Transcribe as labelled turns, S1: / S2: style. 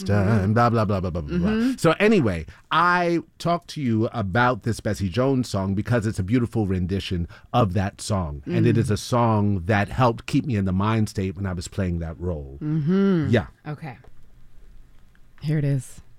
S1: And blah, blah, blah, blah, blah, blah, blah. So anyway, I talked to you about this Bessie Jones song because it's a beautiful rendition of that song. And it is a song that helped keep me in the mind state when I was playing that role. Yeah.
S2: Okay. Here it is.